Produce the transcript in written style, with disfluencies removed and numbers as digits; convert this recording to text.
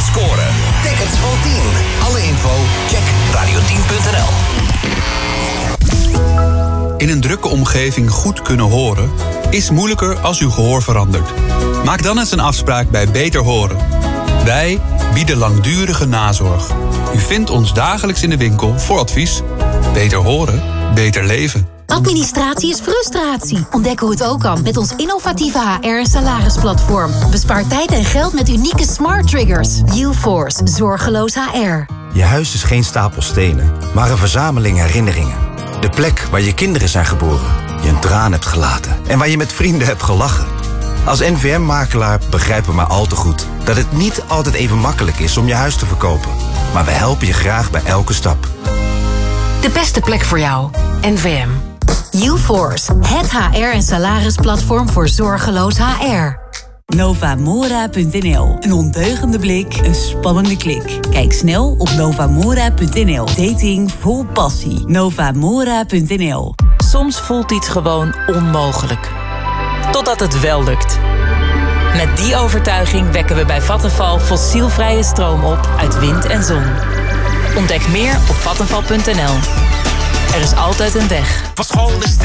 scoren. Tickets van 10. Alle info, check radio10.nl. In een drukke omgeving goed kunnen horen is moeilijker als uw gehoor verandert. Maak dan eens een afspraak bij Beter Horen. Wij bieden langdurige nazorg. U vindt ons dagelijks in de winkel voor advies. Beter horen, beter leven. Administratie is frustratie. Ontdek hoe het ook kan met ons innovatieve HR- en salarisplatform. Bespaar tijd en geld met unieke smart triggers. UForce, zorgeloos HR. Je huis is geen stapel stenen, maar een verzameling herinneringen. De plek waar je kinderen zijn geboren, je een traan hebt gelaten en waar je met vrienden hebt gelachen. Als NVM-makelaar begrijpen we maar al te goed dat het niet altijd even makkelijk is om je huis te verkopen. Maar we helpen je graag bij elke stap. De beste plek voor jou. NVM. UForce, het HR- en salarisplatform voor zorgeloos HR. Novamora.nl. Een ondeugende blik, een spannende klik. Kijk snel op Novamora.nl. Dating vol passie. Novamora.nl. Soms voelt iets gewoon onmogelijk. Totdat het wel lukt. Met die overtuiging wekken we bij Vattenfall fossielvrije stroom op uit wind en zon. Ontdek meer op vattenfall.nl. Er is altijd een weg. Van school is